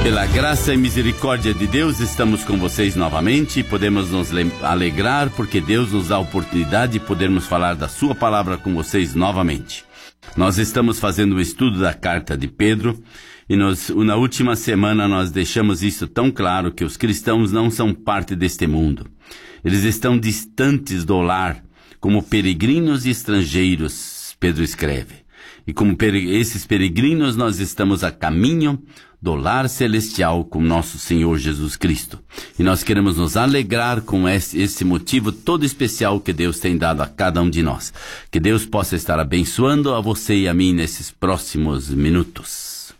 Pela graça e misericórdia de Deus, estamos com vocês novamente e podemos nos alegrar porque Deus nos dá a oportunidade de podermos falar da sua palavra com vocês novamente. Nós estamos fazendo o estudo da carta de Pedro e na última semana nós deixamos isso tão claro que os cristãos não são parte deste mundo. Eles estão distantes do lar, como peregrinos e estrangeiros, Pedro escreve. E como esses peregrinos, nós estamos a caminho do lar celestial com nosso Senhor Jesus Cristo. E nós queremos nos alegrar com esse motivo todo especial que Deus tem dado a cada um de nós. Que Deus possa estar abençoando a você e a mim nesses próximos minutos.